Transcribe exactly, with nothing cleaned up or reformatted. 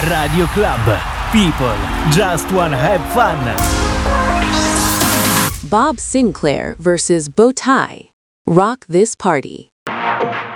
Radio Club. People just wanna have fun. Bob Sinclair versus Bow Tie. Rock this party.